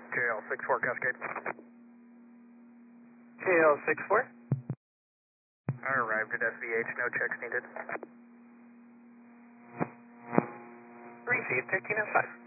JL64 Cascade. JL64. Arrived at SVH, no checks needed. Received 1305.